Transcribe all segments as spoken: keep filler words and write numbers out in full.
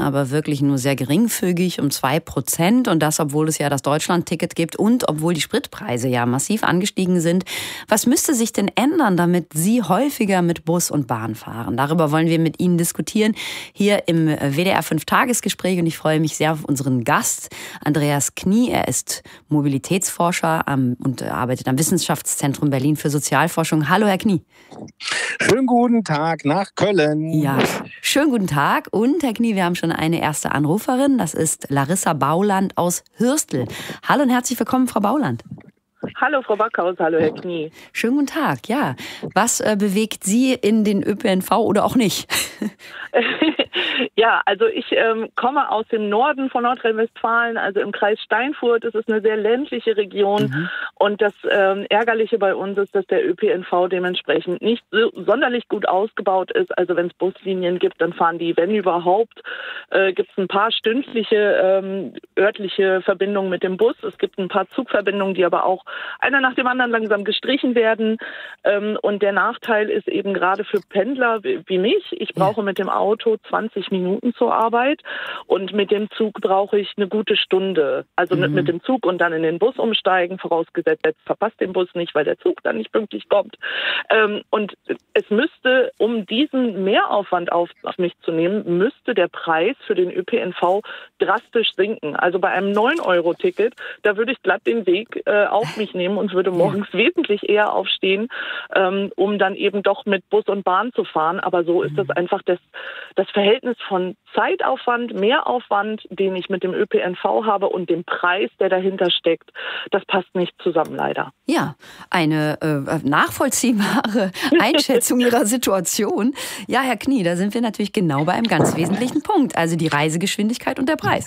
aber wirklich nur sehr geringfügig, um zwei Prozent. Und das, obwohl es ja das Deutschland-Ticket gibt und obwohl die Spritpreise ja massiv angestiegen sind. Was müsste sich denn ändern, damit Sie häufiger mit Bus und Bahn fahren? Darüber wollen wir mit Ihnen diskutieren, hier im W D R fünf Tagesgespräch. Und ich freue mich sehr auf unseren Gast, Andreas Knie. Er ist Mobilitätsforscher am, und arbeitet am Wissenschaftszentrum Berlin für Sozialforschung. Hallo, Herr Knie. Schönen guten Tag nach Köln. Ja, schönen guten Tag. Und, Herr Knie, wir haben schon eine erste Anruferin. Das ist Larissa Bauland aus Hürstel. Hallo und herzlich willkommen, Frau Bauland. Hallo, Frau Backhaus. Hallo, Herr Knie. Schönen guten Tag. Ja, was äh, bewegt Sie in den Ö P N V oder auch nicht? Ja, also ich ähm, komme aus dem Norden von Nordrhein-Westfalen, also im Kreis Steinfurt. Es ist eine sehr ländliche Region. Mhm. Und das ähm, Ärgerliche bei uns ist, dass der Ö P N V dementsprechend nicht so sonderlich gut ausgebaut ist. Also wenn es Buslinien gibt, dann fahren die, wenn überhaupt, äh, gibt es ein paar stündliche ähm, örtliche Verbindungen mit dem Bus. Es gibt ein paar Zugverbindungen, die aber auch einer nach dem anderen langsam gestrichen werden. Ähm, und der Nachteil ist eben gerade für Pendler wie mich, ich brauche mit dem Auto zwanzig Minuten zur Arbeit und mit dem Zug brauche ich eine gute Stunde. Also mhm. mit dem Zug und dann in den Bus umsteigen, vorausgesetzt, jetzt verpasst den Bus nicht, weil der Zug dann nicht pünktlich kommt. Ähm, und es müsste, um diesen Mehraufwand auf, auf mich zu nehmen, müsste der Preis für den Ö P N V drastisch sinken. Also bei einem neun Euro Ticket, da würde ich glatt den Weg äh, auf mich nehmen und würde morgens ja. wesentlich eher aufstehen, ähm, um dann eben doch mit Bus und Bahn zu fahren. Aber so ist das einfach das, das Verhältnis von Zeitaufwand, Mehraufwand, den ich mit dem Ö P N V habe und dem Preis, der dahinter steckt, das passt nicht zusammen, leider. Ja, eine äh, nachvollziehbare Einschätzung Ihrer Situation. Ja, Herr Knie, da sind wir natürlich genau bei einem ganz wesentlichen Punkt, also die Reisegeschwindigkeit und der Preis.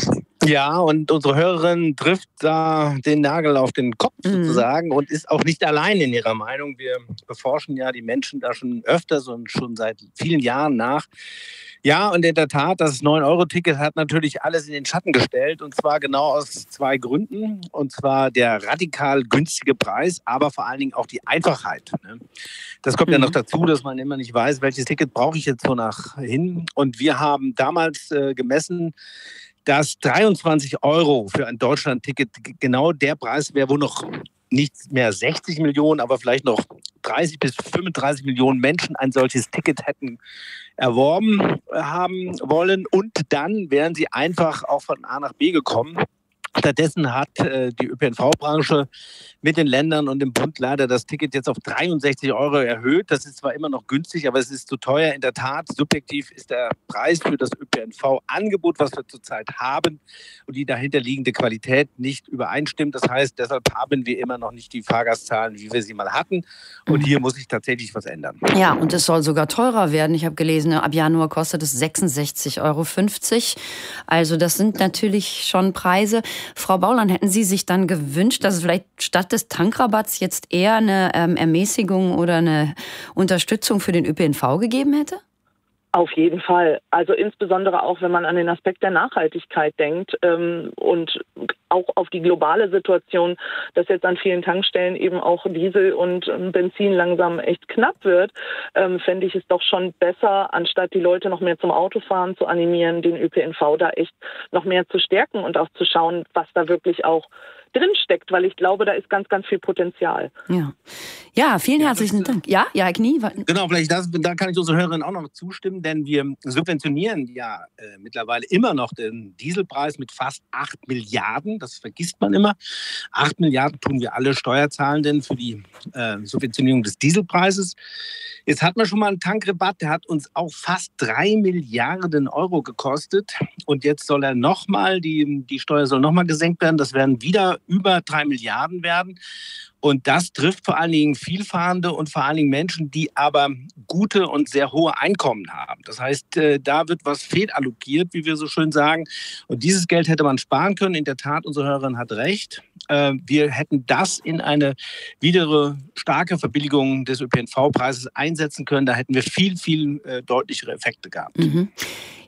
Ja, und unsere Hörerin trifft da den Nagel auf den Kopf mhm. sozusagen und ist auch nicht allein in ihrer Meinung. Wir beforschen ja die Menschen da schon öfters und schon seit vielen Jahren nach. Ja, und in der Tat, das neun Euro Ticket hat natürlich alles in den Schatten gestellt und zwar genau aus zwei Gründen. Und zwar der radikal günstige Preis, aber vor allen Dingen auch die Einfachheit. Das kommt mhm. ja noch dazu, dass man immer nicht weiß, welches Ticket brauche ich jetzt so nach hin. Und wir haben damals äh, gemessen, dass dreiundzwanzig Euro für ein Deutschland-Ticket genau der Preis wäre, wo noch nicht mehr sechzig Millionen, aber vielleicht noch dreißig bis fünfunddreißig Millionen Menschen ein solches Ticket hätten erworben haben wollen. Und dann wären sie einfach auch von A nach B gekommen. Stattdessen hat äh, die Ö P N V-Branche mit den Ländern und dem Bund leider das Ticket jetzt auf dreiundsechzig Euro erhöht. Das ist zwar immer noch günstig, aber es ist zu teuer. In der Tat, subjektiv ist der Preis für das Ö P N V-Angebot, was wir zurzeit haben, und die dahinterliegende Qualität nicht übereinstimmt. Das heißt, deshalb haben wir immer noch nicht die Fahrgastzahlen, wie wir sie mal hatten. Und hier muss sich tatsächlich was ändern. Ja, und es soll sogar teurer werden. Ich habe gelesen, ab Januar kostet es sechsundsechzig Euro fünfzig. Also das sind natürlich schon Preise. Frau Bauland, hätten Sie sich dann gewünscht, dass es vielleicht statt des Tankrabatts jetzt eher eine ähm, Ermäßigung oder eine Unterstützung für den Ö P N V gegeben hätte? Auf jeden Fall. Also insbesondere auch, wenn man an den Aspekt der Nachhaltigkeit denkt ähm, und auch auf die globale Situation, dass jetzt an vielen Tankstellen eben auch Diesel und ähm, Benzin langsam echt knapp wird, ähm, fände ich es doch schon besser, anstatt die Leute noch mehr zum Autofahren zu animieren, den Ö P N V da echt noch mehr zu stärken und auch zu schauen, was da wirklich auch drin steckt, weil ich glaube, da ist ganz, ganz viel Potenzial. Ja, ja, vielen ja, herzlichen das, Dank. Ja, ja, Herr Knie. Genau, vielleicht das, da kann ich unseren Hörerinnen auch noch zustimmen, denn wir subventionieren ja äh, mittlerweile immer noch den Dieselpreis mit fast acht Milliarden. Das vergisst man immer. acht Milliarden tun wir alle Steuerzahlenden für die äh, Subventionierung des Dieselpreises. Jetzt hatten wir schon mal einen Tankrabatt, der hat uns auch fast drei Milliarden Euro gekostet. Und jetzt soll er nochmal, die, die Steuer soll nochmal gesenkt werden. Das werden wieder über drei Milliarden werden. Und das trifft vor allen Dingen Vielfahrende und vor allen Dingen Menschen, die aber gute und sehr hohe Einkommen haben. Das heißt, da wird was fehlallokiert, wie wir so schön sagen. Und dieses Geld hätte man sparen können. In der Tat, unsere Hörerin hat recht. Wir hätten das in eine wieder starke Verbilligung des Ö P N V-Preises einsetzen können. Da hätten wir viel, viel deutlichere Effekte gehabt. Mhm.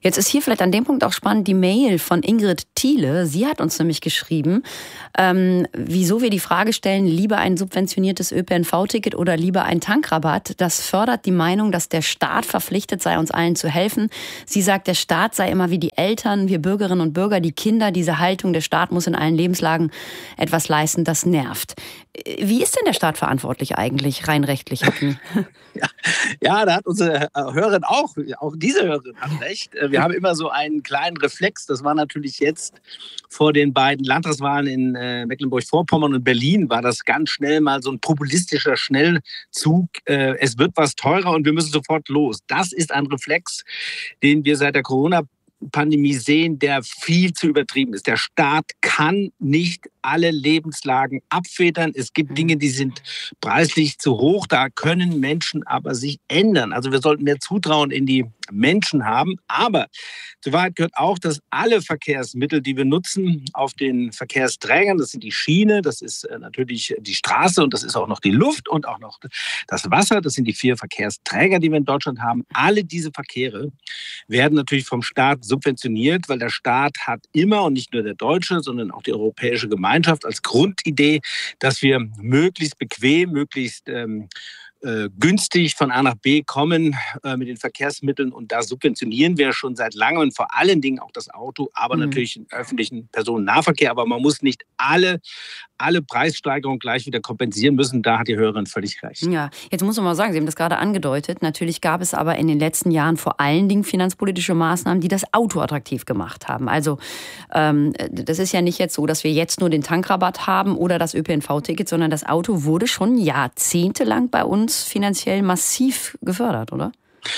Jetzt ist hier vielleicht an dem Punkt auch spannend die Mail von Ingrid Thiele. Sie hat uns nämlich geschrieben, ähm, wieso wir die Frage stellen, lieber ein subventioniertes Ö P N V-Ticket oder lieber ein Tankrabatt. Das fördert die Meinung, dass der Staat verpflichtet sei, uns allen zu helfen. Sie sagt, der Staat sei immer wie die Eltern, wir Bürgerinnen und Bürger, die Kinder. Diese Haltung, der Staat muss in allen Lebenslagen etwas leisten, das nervt. Wie ist denn der Staat verantwortlich eigentlich, rein rechtlich? Ja, ja, da hat unsere Hörerin auch, auch diese Hörerin hat recht. Wir haben immer so einen kleinen Reflex. Das war natürlich jetzt vor den beiden Landtagswahlen in äh, Mecklenburg-Vorpommern und Berlin, war das ganz schnell mal so ein populistischer Schnellzug. Äh, es wird was teurer und wir müssen sofort los. Das ist ein Reflex, den wir seit der Corona-Pandemie sehen, der viel zu übertrieben ist. Der Staat kann nicht alle Lebenslagen abfedern. Es gibt Dinge, die sind preislich zu hoch. Da können Menschen aber sich ändern. Also wir sollten mehr Zutrauen in die Menschen haben. Aber zur Wahrheit gehört auch, dass alle Verkehrsmittel, die wir nutzen, auf den Verkehrsträgern, das sind die Schiene, das ist natürlich die Straße und das ist auch noch die Luft und auch noch das Wasser. Das sind die vier Verkehrsträger, die wir in Deutschland haben. Alle diese Verkehre werden natürlich vom Staat subventioniert, weil der Staat hat immer, und nicht nur der deutsche, sondern auch die europäische Gemeinschaft, als Grundidee, dass wir möglichst bequem, möglichst ähm, äh, günstig von A nach B kommen äh, mit den Verkehrsmitteln. Und da subventionieren wir schon seit langem und vor allen Dingen auch das Auto, aber mhm. natürlich den öffentlichen Personennahverkehr. Aber man muss nicht alle, alle Preissteigerungen gleich wieder kompensieren müssen. Da hat die Hörerin völlig recht. Ja, jetzt muss man mal sagen, Sie haben das gerade angedeutet. Natürlich gab es aber in den letzten Jahren vor allen Dingen finanzpolitische Maßnahmen, die das Auto attraktiv gemacht haben. Also ähm, das ist ja nicht jetzt so, dass wir jetzt nur den Tankrabatt haben oder das Ö P N V-Ticket, sondern das Auto wurde schon jahrzehntelang bei uns finanziell massiv gefördert, oder?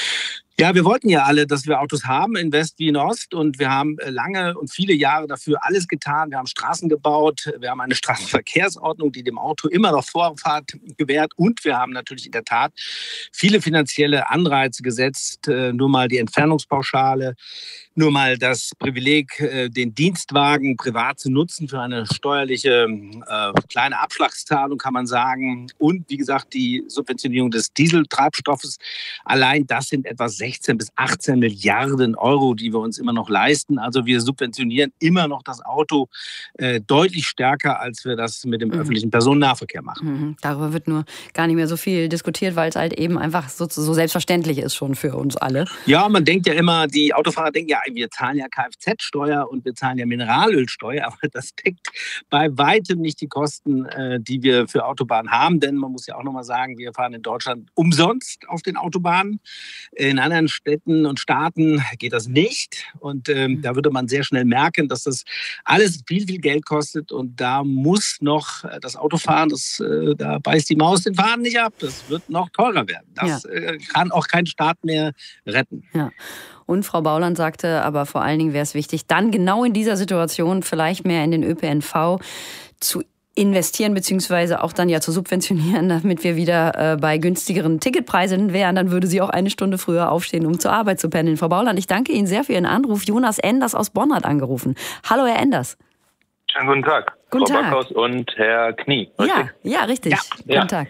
Ja, wir wollten ja alle, dass wir Autos haben in West wie in Ost und wir haben lange und viele Jahre dafür alles getan. Wir haben Straßen gebaut, wir haben eine Straßenverkehrsordnung, die dem Auto immer noch Vorfahrt gewährt und wir haben natürlich in der Tat viele finanzielle Anreize gesetzt, nur mal die Entfernungspauschale, nur mal das Privileg, den Dienstwagen privat zu nutzen für eine steuerliche äh, kleine Abschlagszahlung, kann man sagen. Und wie gesagt, die Subventionierung des Dieseltreibstoffes. Allein das sind etwa sechzehn bis achtzehn Milliarden Euro, die wir uns immer noch leisten. Also wir subventionieren immer noch das Auto äh, deutlich stärker, als wir das mit dem mhm. öffentlichen Personennahverkehr machen. Mhm. Darüber wird nur gar nicht mehr so viel diskutiert, weil es halt eben einfach so, so selbstverständlich ist schon für uns alle. Ja, man denkt ja immer, die Autofahrer denken ja, wir zahlen ja Kfz-Steuer und wir zahlen ja Mineralölsteuer, aber das deckt bei weitem nicht die Kosten, die wir für Autobahnen haben, denn man muss ja auch nochmal sagen, wir fahren in Deutschland umsonst auf den Autobahnen. In anderen Städten und Staaten geht das nicht und ähm, da würde man sehr schnell merken, dass das alles viel, viel Geld kostet und da muss noch das Autofahren, das, äh, da beißt die Maus den Faden nicht ab, das wird noch teurer werden. Das ja. äh, kann auch kein Staat mehr retten. Ja. Und Frau Bauland sagte, aber vor allen Dingen wäre es wichtig, dann genau in dieser Situation vielleicht mehr in den Ö P N V zu investieren, beziehungsweise auch dann ja zu subventionieren, damit wir wieder äh, bei günstigeren Ticketpreisen wären. Dann würde sie auch eine Stunde früher aufstehen, um zur Arbeit zu pendeln. Frau Bauland, ich danke Ihnen sehr für Ihren Anruf. Jonas Enders aus Bonn hat angerufen. Hallo, Herr Enders. Schönen guten Tag, guten Frau Tag. Backhaus und Herr Knie. Richtig? Ja, ja, richtig. Ja. Guten ja. Tag.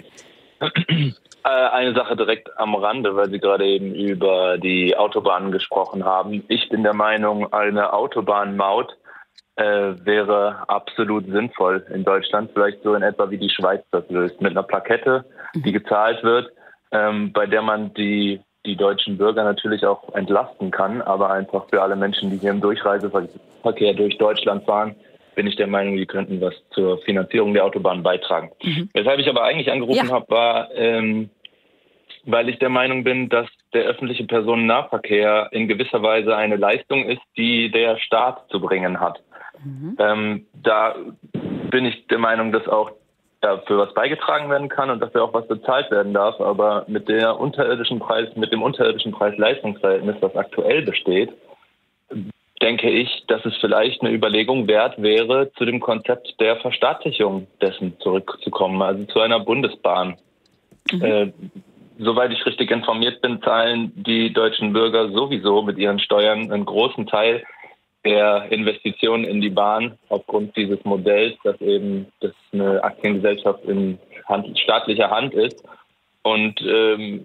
Eine Sache direkt am Rande, weil Sie gerade eben über die Autobahnen gesprochen haben. Ich bin der Meinung, eine Autobahnmaut äh, wäre absolut sinnvoll in Deutschland. Vielleicht so in etwa wie die Schweiz das löst. Mit einer Plakette, die gezahlt wird, ähm, bei der man die, die deutschen Bürger natürlich auch entlasten kann. Aber einfach für alle Menschen, die hier im Durchreiseverkehr durch Deutschland fahren, bin ich der Meinung, die könnten was zur Finanzierung der Autobahn beitragen. Mhm. Weshalb ich aber eigentlich angerufen ja. habe, war, ähm, weil ich der Meinung bin, dass der öffentliche Personennahverkehr in gewisser Weise eine Leistung ist, die der Staat zu bringen hat. Mhm. Ähm, da bin ich der Meinung, dass auch dafür was beigetragen werden kann und dafür auch was bezahlt werden darf. Aber mit der unterirdischen Preis, mit dem unterirdischen Preis-Leistungs-Verhältnis, das aktuell besteht, denke ich, dass es vielleicht eine Überlegung wert wäre, zu dem Konzept der Verstaatlichung dessen zurückzukommen, also zu einer Bundesbahn. Mhm. Äh, soweit ich richtig informiert bin, zahlen die deutschen Bürger sowieso mit ihren Steuern einen großen Teil der Investitionen in die Bahn aufgrund dieses Modells, dass eben das eine Aktiengesellschaft in Hand, staatlicher Hand ist. Und ähm,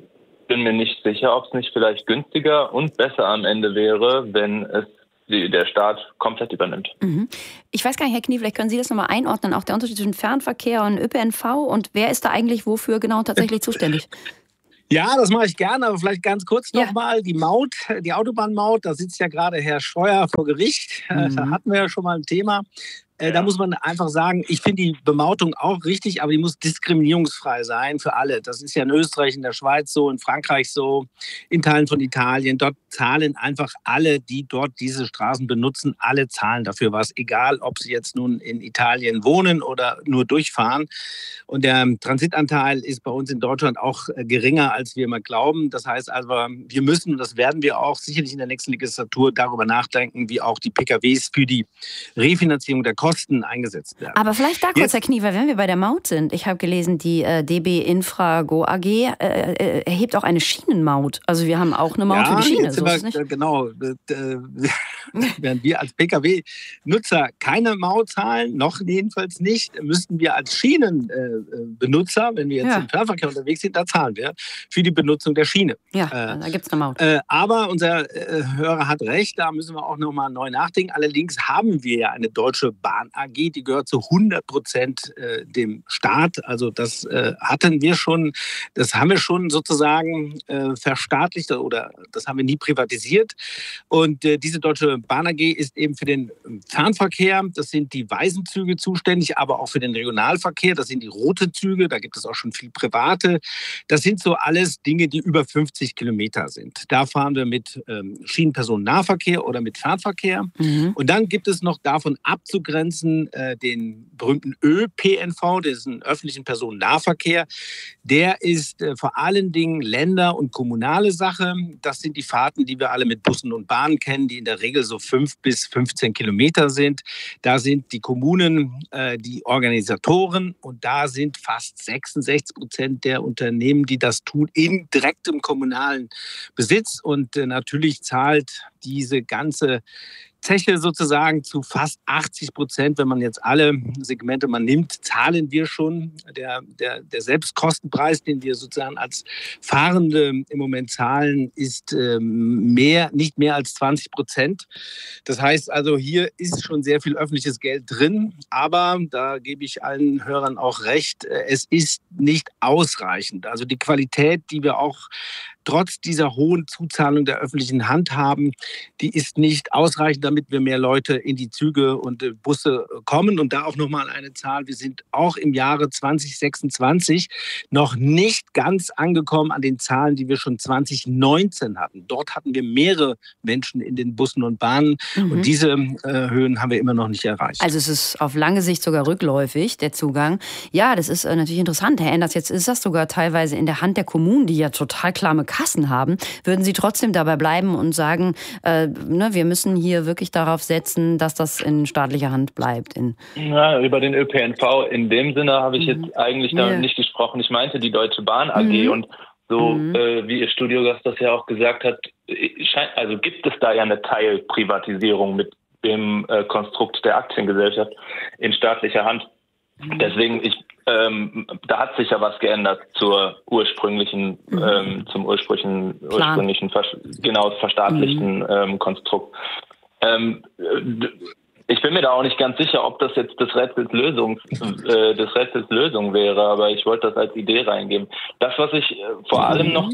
bin mir nicht sicher, ob es nicht vielleicht günstiger und besser am Ende wäre, wenn es die, der Staat komplett übernimmt. Mhm. Ich weiß gar nicht, Herr Knie, vielleicht können Sie das nochmal einordnen, auch der Unterschied zwischen Fernverkehr und Ö P N V und wer ist da eigentlich wofür genau tatsächlich zuständig? Ja, das mache ich gerne, aber vielleicht ganz kurz Ja. nochmal. Die Maut, die Autobahnmaut, da sitzt ja gerade Herr Scheuer vor Gericht. Mhm. Da hatten wir ja schon mal ein Thema. Äh, Ja. Da muss man einfach sagen, ich finde die Bemautung auch richtig, aber die muss diskriminierungsfrei sein für alle. Das ist ja in Österreich, in der Schweiz so, in Frankreich so, in Teilen von Italien. Dort zahlen einfach alle, die dort diese Straßen benutzen, alle zahlen dafür was, egal ob sie jetzt nun in Italien wohnen oder nur durchfahren. Und der Transitanteil ist bei uns in Deutschland auch äh, geringer, als wir immer glauben. Das heißt also, wir müssen, und das werden wir auch sicherlich in der nächsten Legislatur, darüber nachdenken, wie auch die P K Ws für die Refinanzierung der Kosten eingesetzt werden. Aber vielleicht da kurz, Jetzt- Herr Knie, weil wenn wir bei der Maut sind, ich habe gelesen, die äh, D B Infra Go A G äh, äh, erhebt auch eine Schienenmaut. Also wir haben auch eine Maut für die Schiene, jetzt so sind ist es nicht? wir, genau. Äh, Während wir als P K W-Nutzer keine Maut zahlen, noch jedenfalls nicht, müssten wir als Schienenbenutzer, wenn wir jetzt Ja. im Fernverkehr unterwegs sind, da zahlen wir für die Benutzung der Schiene. Ja, Äh, da gibt es eine Maut. Äh, aber unser äh, Hörer hat recht, da müssen wir auch nochmal neu nachdenken. Allerdings haben wir ja eine Deutsche Bahn A G, die gehört zu hundert Prozent äh, dem Staat. Also das äh, hatten wir schon, das haben wir schon sozusagen äh, verstaatlicht oder das haben wir nie privatisiert. Und äh, diese Deutsche Bahn A G ist eben für den Fernverkehr, das sind die Weisenzüge zuständig, aber auch für den Regionalverkehr, das sind die rote Züge, da gibt es auch schon viel private. Das sind so alles Dinge, die über fünfzig Kilometer sind. Da fahren wir mit ähm, Schienenpersonennahverkehr oder mit Fernverkehr. Mhm. Und dann gibt es noch davon abzugrenzen äh, den berühmten Ö P N V, das ist ein öffentlichen Personennahverkehr. Der ist äh, vor allen Dingen Länder- und kommunale Sache. Das sind die Fahrten, die wir alle mit Bussen und Bahnen kennen, die in der Regel so fünf bis fünfzehn Kilometer sind. Da sind die Kommunen äh, die Organisatoren und da sind fast sechsundsechzig Prozent der Unternehmen, die das tun, in direktem kommunalen Besitz. Und äh, natürlich zahlt diese ganze Zeche sozusagen zu fast achtzig Prozent, wenn man jetzt alle Segmente mal nimmt, zahlen wir schon. Der, der, der Selbstkostenpreis, den wir sozusagen als Fahrende im Moment zahlen, ist ähm, mehr, nicht mehr als zwanzig Prozent. Das heißt also, hier ist schon sehr viel öffentliches Geld drin, aber da gebe ich allen Hörern auch recht, es ist nicht ausreichend. Also die Qualität, die wir auch trotz dieser hohen Zuzahlung der öffentlichen Hand haben, die ist nicht ausreichend, damit wir mehr Leute in die Züge und äh, Busse kommen. Und da auch nochmal eine Zahl, wir sind auch im Jahre zwanzig sechsundzwanzig noch nicht ganz angekommen an den Zahlen, die wir schon zwanzig neunzehn hatten. Dort hatten wir mehrere Menschen in den Bussen und Bahnen Mhm. und diese äh, Höhen haben wir immer noch nicht erreicht. Also es ist auf lange Sicht sogar rückläufig, der Zugang. Ja, das ist äh, natürlich interessant, Herr Enders. Jetzt ist das sogar teilweise in der Hand der Kommunen, die ja total klamme Kassen haben. Würden Sie trotzdem dabei bleiben und sagen, äh, ne, wir müssen hier wirklich darauf setzen, dass das in staatlicher Hand bleibt? In Ja, über den Ö P N V in dem Sinne habe ich Mhm. jetzt eigentlich damit Ja. nicht gesprochen. Ich meinte die Deutsche Bahn A G Mhm. und so, Mhm. äh, wie Ihr Studiogast das ja auch gesagt hat, scheint, also gibt es da ja eine Teilprivatisierung mit dem äh, Konstrukt der Aktiengesellschaft in staatlicher Hand. Deswegen, ich, ähm, da hat sich ja was geändert zur ursprünglichen, Mhm. ähm, zum ursprünglichen, Plan. ursprünglichen, vers- genau verstaatlichten ähm, Konstrukt. Ähm, d- ich bin mir da auch nicht ganz sicher, ob das jetzt des Rätsels Lösung, äh, des Rätsels Lösung wäre, aber ich wollte das als Idee reingeben. Das, was ich äh, vor allem noch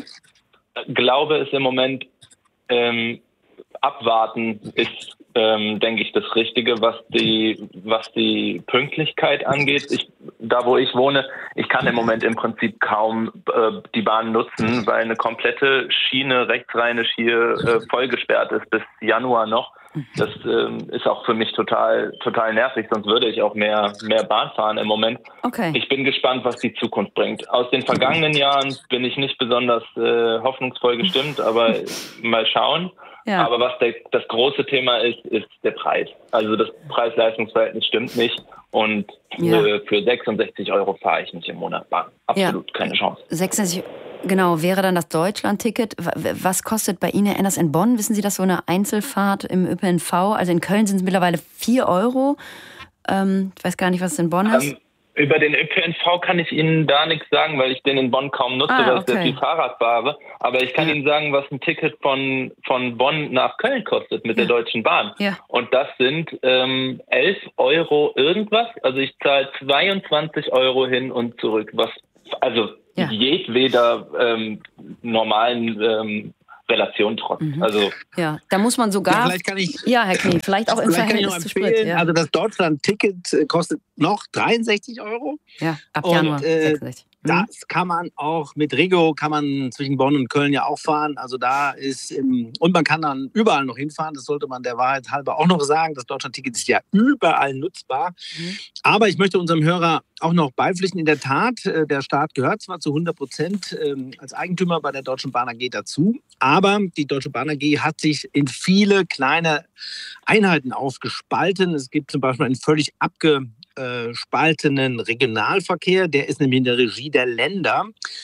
glaube, ist im Moment ähm, abwarten ist, ähm, denke ich, das Richtige, was die, was die Pünktlichkeit angeht. Ich, da, wo ich wohne, ich kann im Moment im Prinzip kaum äh, die Bahn nutzen, weil eine komplette Schiene rechtsrheinisch hier äh, vollgesperrt ist bis Januar noch. Das ähm, ist auch für mich total, total nervig, sonst würde ich auch mehr, mehr Bahn fahren im Moment. Okay. Ich bin gespannt, was die Zukunft bringt. Aus den vergangenen Jahren bin ich nicht besonders äh, hoffnungsvoll gestimmt, aber mal schauen. Ja. Aber was der, das große Thema ist, ist der Preis. Also das Preis-Leistungs-Verhältnis stimmt nicht und Ja. für, für sechsundsechzig Euro fahre ich nicht im Monat Bahn. Absolut Ja. keine Chance. sechsundsechzig, genau, wäre dann das Deutschland-Ticket. W- Was kostet bei Ihnen, Herr Enders, in Bonn? Wissen Sie das, so eine Einzelfahrt im Ö P N V? Also in Köln sind es mittlerweile vier Euro. Ähm, ich weiß gar nicht, was es in Bonn ist. Ähm, Über den Ö P N V kann ich Ihnen da nichts sagen, weil ich den in Bonn kaum nutze, ah, weil ich okay. sehr viel Fahrrad fahre. Aber ich kann ja. Ihnen sagen, was ein Ticket von, von Bonn nach Köln kostet mit ja. der Deutschen Bahn. Ja. Und das sind ähm, elf Euro irgendwas. Also ich zahle zweiundzwanzig Euro hin und zurück, was also ja. jedweder ähm, normalen ähm, Relation trotz. Mhm. Also ja, da muss man sogar. Ja, vielleicht kann ich, ja Herr Knie, vielleicht auch im Verhältnis zu Sprit. Ja. Also das Deutschland-Ticket kostet noch dreiundsechzig Euro. Ja, ab und, Januar äh, sechsundsechzig. Das kann man auch mit Rego, kann man zwischen Bonn und Köln ja auch fahren. Also da ist, im, und man kann dann überall noch hinfahren. Das sollte man der Wahrheit halber auch noch sagen. Das Deutschland-Ticket ist ja überall nutzbar. Mhm. Aber ich möchte unserem Hörer auch noch beipflichten. In der Tat, der Staat gehört zwar zu hundert Prozent als Eigentümer bei der Deutschen Bahn A G dazu, aber die Deutsche Bahn A G hat sich in viele kleine Einheiten aufgespalten. Es gibt zum Beispiel einen völlig abge spaltenen Regionalverkehr, der ist nämlich in der Regie der Länder.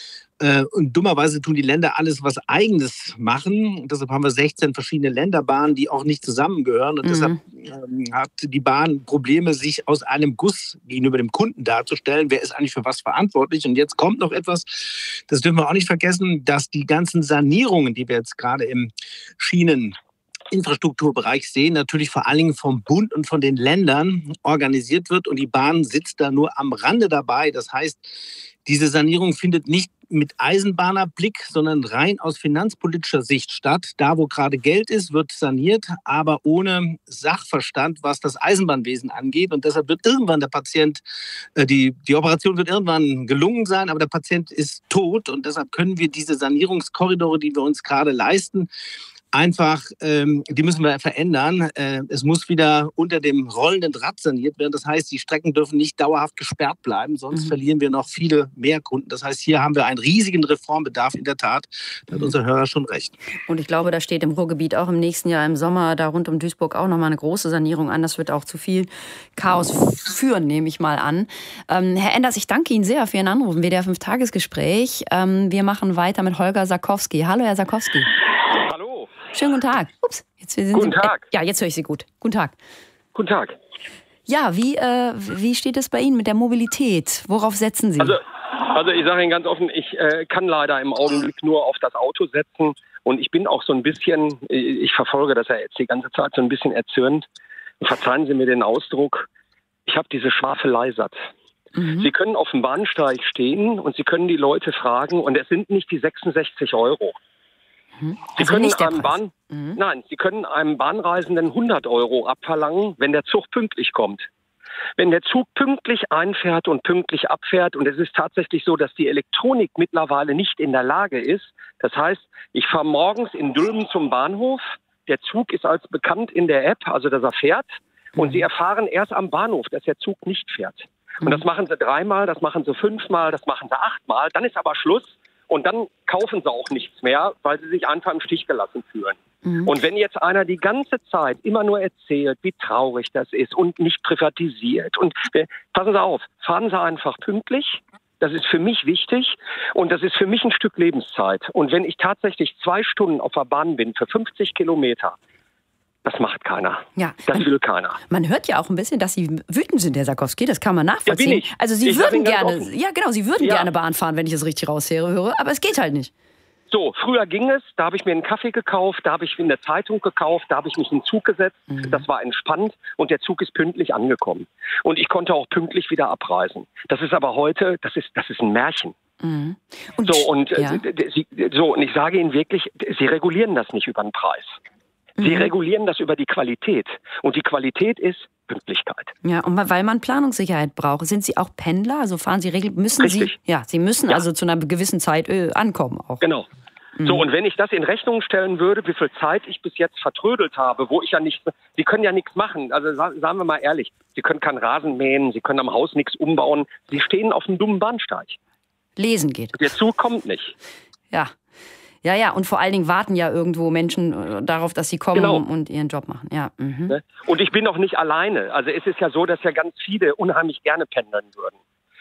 Und dummerweise tun die Länder alles, was Eigenes machen. Und deshalb haben wir sechzehn verschiedene Länderbahnen, die auch nicht zusammengehören. Und mhm. deshalb ähm, hat die Bahn Probleme, sich aus einem Guss gegenüber dem Kunden darzustellen. Wer ist eigentlich für was verantwortlich? Und jetzt kommt noch etwas, das dürfen wir auch nicht vergessen, dass die ganzen Sanierungen, die wir jetzt gerade im Schienen Infrastrukturbereich sehen, natürlich vor allen Dingen vom Bund und von den Ländern organisiert wird und die Bahn sitzt da nur am Rande dabei. Das heißt, diese Sanierung findet nicht mit Eisenbahnerblick, sondern rein aus finanzpolitischer Sicht statt. Da, wo gerade Geld ist, wird saniert, aber ohne Sachverstand, was das Eisenbahnwesen angeht. Und deshalb wird irgendwann der Patient, äh, die, die Operation wird irgendwann gelungen sein, aber der Patient ist tot. Und deshalb können wir diese Sanierungskorridore, die wir uns gerade leisten, einfach, ähm, die müssen wir verändern. Äh, es muss wieder unter dem rollenden Rad saniert werden. Das heißt, die Strecken dürfen nicht dauerhaft gesperrt bleiben, sonst mhm. verlieren wir noch viele mehr Kunden. Das heißt, hier haben wir einen riesigen Reformbedarf in der Tat. Da hat mhm. unser Hörer schon recht. Und ich glaube, da steht im Ruhrgebiet auch im nächsten Jahr im Sommer, da rund um Duisburg auch nochmal eine große Sanierung an. Das wird auch zu viel Chaos führen, nehme ich mal an. Ähm, Herr Enders, ich danke Ihnen sehr für Ihren Anruf im W D R fünf Tagesgespräch. Ähm, wir machen weiter mit Holger Sarkowski. Hallo, Herr Sarkowski. Schönen guten Tag. Ups, jetzt sind guten Sie, Tag. Äh, ja, jetzt höre ich Sie gut. Guten Tag. Guten Tag. Ja, wie, äh, wie steht es bei Ihnen mit der Mobilität? Worauf setzen Sie? Also, also ich sage Ihnen ganz offen, ich äh, kann leider im Augenblick nur auf das Auto setzen. Und ich bin auch so ein bisschen, ich verfolge das ja jetzt die ganze Zeit, so ein bisschen erzürnt. Verzeihen Sie mir den Ausdruck. Ich habe diese Schwafelei satt. Mhm. Sie können auf dem Bahnsteig stehen und Sie können die Leute fragen und es sind nicht die sechsundsechzig Euro. Sie also können nicht einem Bahn, mhm. Nein, Sie können einem Bahnreisenden hundert Euro abverlangen, wenn der Zug pünktlich kommt. Wenn der Zug pünktlich einfährt und pünktlich abfährt, und es ist tatsächlich so, dass die Elektronik mittlerweile nicht in der Lage ist. Das heißt, ich fahre morgens in Dülmen zum Bahnhof, der Zug ist als bekannt in der App, also dass er fährt, mhm. und Sie erfahren erst am Bahnhof, dass der Zug nicht fährt. Mhm. Und das machen Sie dreimal, das machen Sie fünfmal, das machen Sie achtmal, dann ist aber Schluss. Und dann kaufen sie auch nichts mehr, weil sie sich einfach im Stich gelassen fühlen. Mhm. Und wenn jetzt einer die ganze Zeit immer nur erzählt, wie traurig das ist und nicht privatisiert. Und äh, passen Sie auf, fahren Sie einfach pünktlich. Das ist für mich wichtig und das ist für mich ein Stück Lebenszeit. Und wenn ich tatsächlich zwei Stunden auf der Bahn bin für fünfzig Kilometer, das macht keiner. Ja, das man, will keiner. Man hört ja auch ein bisschen, dass Sie wütend sind, Herr Sarkowski. Das kann man nachvollziehen. Ja, bin ich. Also Sie ich würden gerne, ja genau, Sie würden ja. gerne Bahn fahren, wenn ich es richtig raushöre, aber es geht halt nicht. So, früher ging es, da habe ich mir einen Kaffee gekauft, da habe ich eine Zeitung gekauft, da habe ich mich in den Zug gesetzt, mhm. das war entspannt und der Zug ist pünktlich angekommen. Und ich konnte auch pünktlich wieder abreisen. Das ist aber heute, das ist, das ist ein Märchen. Mhm. Und, so, und, ja. äh, Sie, so, und ich sage Ihnen wirklich, Sie regulieren das nicht über den Preis. Sie mhm. regulieren das über die Qualität. Und die Qualität ist Pünktlichkeit. Ja, und weil man Planungssicherheit braucht. Sind Sie auch Pendler? Also fahren Sie regelmäßig? Müssen Richtig. Sie? Ja, Sie müssen ja. also zu einer gewissen Zeit äh, ankommen auch. Genau. Mhm. So, und wenn ich das in Rechnung stellen würde, wie viel Zeit ich bis jetzt vertrödelt habe, wo ich ja nicht, Sie können ja nichts machen. Also sagen wir mal ehrlich, Sie können keinen Rasen mähen, Sie können am Haus nichts umbauen. Sie stehen auf einem dummen Bahnsteig. Lesen geht. Der Zug kommt nicht. Ja. Ja, ja, und vor allen Dingen warten ja irgendwo Menschen darauf, dass sie kommen genau. und ihren Job machen. Ja. Mhm. Und ich bin auch nicht alleine. Also es ist ja so, dass ja ganz viele unheimlich gerne pendeln würden.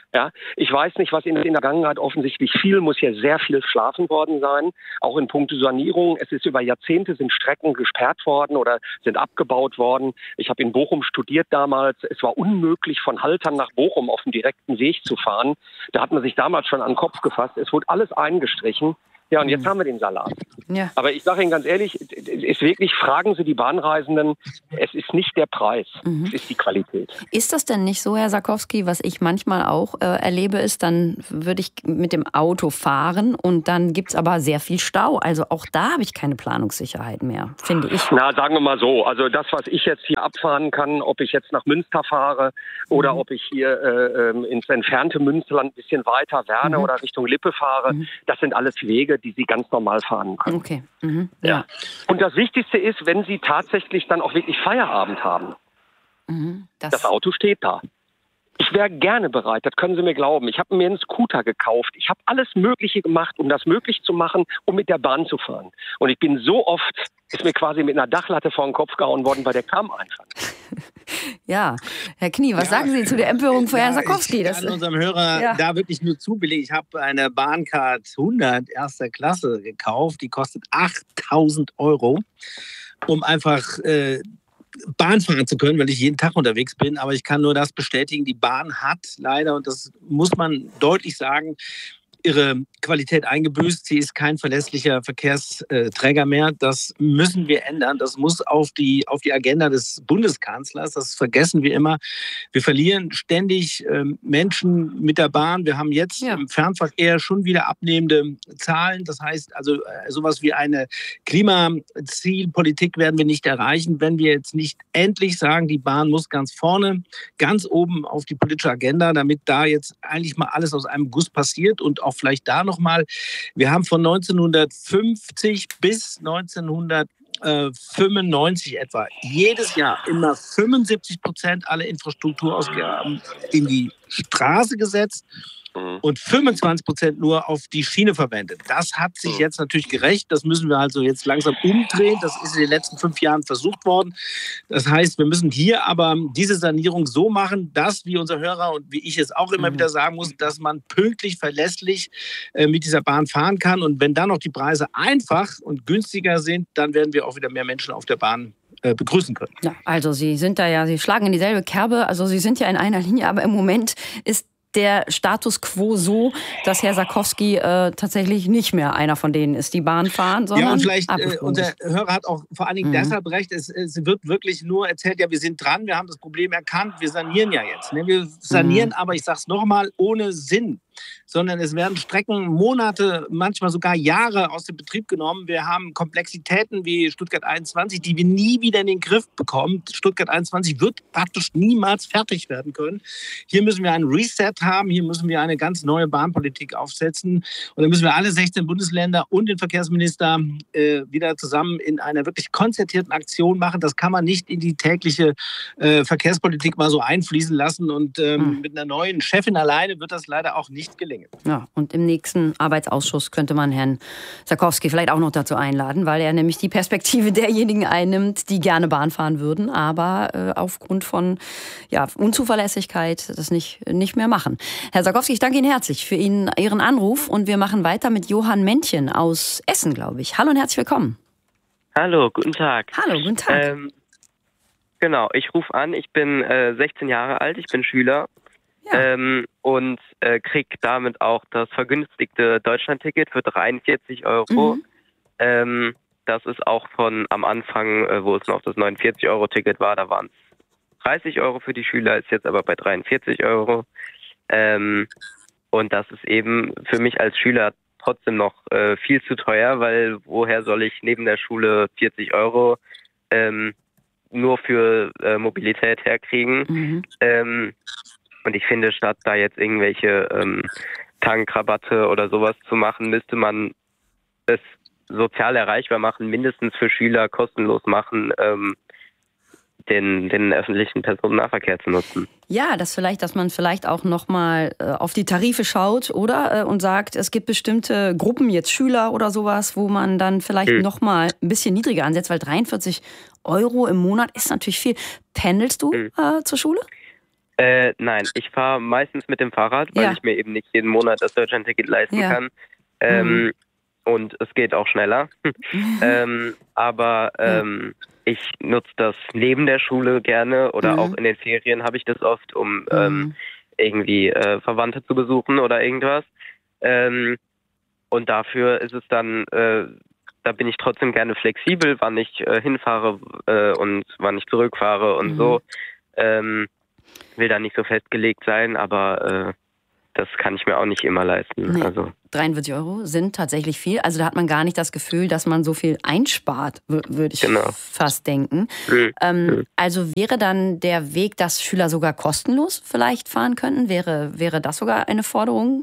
Ja, ich weiß nicht, was in der Vergangenheit offensichtlich viel, muss hier sehr viel schlafen worden sein. Auch in puncto Sanierung. Es ist über Jahrzehnte sind Strecken gesperrt worden oder sind abgebaut worden. Ich habe in Bochum studiert damals. Es war unmöglich, von Haltern nach Bochum auf dem direkten Weg zu fahren. Da hat man sich damals schon an den Kopf gefasst. Es wurde alles eingestrichen. Ja, und jetzt haben wir den Salat. Ja. Aber ich sage Ihnen ganz ehrlich, es ist wirklich, fragen Sie die Bahnreisenden, es ist nicht der Preis, mhm. es ist die Qualität. Ist das denn nicht so, Herr Sarkowski, was ich manchmal auch äh, erlebe, ist, dann würde ich mit dem Auto fahren und dann gibt's aber sehr viel Stau. Also auch da habe ich keine Planungssicherheit mehr, finde ich. Na, sagen wir mal so, also das, was ich jetzt hier abfahren kann, ob ich jetzt nach Münster fahre oder mhm. ob ich hier äh, ins entfernte Münsterland ein bisschen weiter, Werne mhm. oder Richtung Lippe fahre, mhm. das sind alles Wege, die Sie ganz normal fahren können. Okay. Mhm. Ja. ja. Und das Wichtigste ist, wenn Sie tatsächlich dann auch wirklich Feierabend haben. Mhm. Das, das Auto steht da. Ich wäre gerne bereit, das können Sie mir glauben. Ich habe mir einen Scooter gekauft. Ich habe alles Mögliche gemacht, um das möglich zu machen, um mit der Bahn zu fahren. Und ich bin so oft, ist mir quasi mit einer Dachlatte vor den Kopf gehauen worden, weil der kam einfach. Ja, Herr Knie, was ja, sagen Sie zu der Empörung von ja, Herrn Sarkowski? Ich kann unserem Hörer ja. da wirklich nur zubilligen. Ich habe eine Bahncard hundert erster Klasse gekauft. Die kostet achttausend Euro, um einfach äh, Bahn fahren zu können, weil ich jeden Tag unterwegs bin. Aber ich kann nur das bestätigen, die Bahn hat leider, und das muss man deutlich sagen, ihre Qualität eingebüßt. Sie ist kein verlässlicher Verkehrsträger mehr. Das müssen wir ändern. Das muss auf die, auf die Agenda des Bundeskanzlers. Das vergessen wir immer. Wir verlieren ständig äh, Menschen mit der Bahn. Wir haben jetzt ja. im Fernverkehr schon wieder abnehmende Zahlen. Das heißt also, äh, sowas wie eine Klimazielpolitik werden wir nicht erreichen, wenn wir jetzt nicht endlich sagen, die Bahn muss ganz vorne, ganz oben auf die politische Agenda, damit da jetzt eigentlich mal alles aus einem Guss passiert. Und auch vielleicht da nochmal, wir haben von neunzehnhundertfünfzig bis neunzehnhundertfünfundneunzig etwa jedes Jahr immer fünfundsiebzig Prozent aller Infrastrukturausgaben in die Straße gesetzt und fünfundzwanzig Prozent nur auf die Schiene verwendet. Das hat sich jetzt natürlich gerecht. Das müssen wir also jetzt langsam umdrehen. Das ist in den letzten fünf Jahren versucht worden. Das heißt, wir müssen hier aber diese Sanierung so machen, dass, wie unser Hörer und wie ich es auch immer mhm. wieder sagen muss, dass man pünktlich, verlässlich äh, mit dieser Bahn fahren kann. Und wenn dann noch die Preise einfach und günstiger sind, dann werden wir auch wieder mehr Menschen auf der Bahn begrüßen können. Ja, also Sie sind da ja, Sie schlagen in dieselbe Kerbe. Also Sie sind ja in einer Linie, aber im Moment ist der Status quo so, dass Herr Sarkowski äh, tatsächlich nicht mehr einer von denen ist, die Bahn fahren, sondern ja, und vielleicht, äh, unser Hörer hat auch vor allen Dingen mhm. deshalb recht, es, es wird wirklich nur erzählt, ja, wir sind dran, wir haben das Problem erkannt, wir sanieren ja jetzt. Ne? Wir sanieren, mhm. aber ich sage es nochmal, ohne Sinn. Sondern es werden Strecken Monate, manchmal sogar Jahre aus dem Betrieb genommen. Wir haben Komplexitäten wie Stuttgart einundzwanzig, die wir nie wieder in den Griff bekommen. Stuttgart einundzwanzig wird praktisch niemals fertig werden können. Hier müssen wir einen Reset haben, hier müssen wir eine ganz neue Bahnpolitik aufsetzen. Und dann müssen wir alle sechzehn Bundesländer und den Verkehrsminister äh, wieder zusammen in einer wirklich konzertierten Aktion machen. Das kann man nicht in die tägliche äh, Verkehrspolitik mal so einfließen lassen. Und ähm, hm. mit einer neuen Chefin alleine wird das leider auch nicht gelingen. Ja, und im nächsten Arbeitsausschuss könnte man Herrn Sarkowski vielleicht auch noch dazu einladen, weil er nämlich die Perspektive derjenigen einnimmt, die gerne Bahn fahren würden, aber äh, aufgrund von ja, Unzuverlässigkeit das nicht, nicht mehr machen. Herr Sarkowski, ich danke Ihnen herzlich für Ihnen, Ihren Anruf und wir machen weiter mit Johann Männchen aus Essen, glaube ich. Hallo und herzlich willkommen. Hallo, guten Tag. Hallo, guten Tag. Ähm, genau, ich rufe an, ich bin äh, sechzehn Jahre alt, ich bin Schüler. Ja. Ähm, und äh, krieg damit auch das vergünstigte Deutschlandticket für dreiundvierzig Euro. Mhm. Ähm, das ist auch von am Anfang, äh, wo es noch das neunundvierzig Euro Ticket war, da waren es dreißig Euro für die Schüler, ist jetzt aber bei dreiundvierzig Euro. Ähm, und das ist eben für mich als Schüler trotzdem noch äh, viel zu teuer, weil woher soll ich neben der Schule vierzig Euro ähm, nur für äh, Mobilität herkriegen? Mhm. Ähm, Und ich finde, statt da jetzt irgendwelche ähm, Tankrabatte oder sowas zu machen, müsste man es sozial erreichbar machen, mindestens für Schüler kostenlos machen, ähm, den, den öffentlichen Personennahverkehr zu nutzen. Ja, das vielleicht, dass man vielleicht auch nochmal äh, auf die Tarife schaut, oder? Äh, und sagt, es gibt bestimmte Gruppen, jetzt Schüler oder sowas, wo man dann vielleicht hm. nochmal ein bisschen niedriger ansetzt, weil dreiundvierzig Euro im Monat ist natürlich viel. Pendelst du hm. äh, zur Schule? Äh, nein, ich fahre meistens mit dem Fahrrad, weil Ja. ich mir eben nicht jeden Monat das Deutschlandticket leisten Ja. kann. Ähm, Mhm. Und es geht auch schneller. ähm, aber ähm, ich nutze das neben der Schule gerne oder Mhm. auch in den Ferien habe ich das oft, um ähm, Mhm. irgendwie äh, Verwandte zu besuchen oder irgendwas. Ähm, und dafür ist es dann, äh, da bin ich trotzdem gerne flexibel, wann ich äh, hinfahre äh, und wann ich zurückfahre und Mhm. so. Ähm, will da nicht so festgelegt sein, aber äh, das kann ich mir auch nicht immer leisten. Nee. Also dreiundvierzig Euro sind tatsächlich viel. Also da hat man gar nicht das Gefühl, dass man so viel einspart, w- würde ich Genau. fast denken. hm, Ähm, hm. also wäre dann der Weg, dass Schüler sogar kostenlos vielleicht fahren könnten? Wäre, wäre das sogar eine Forderung?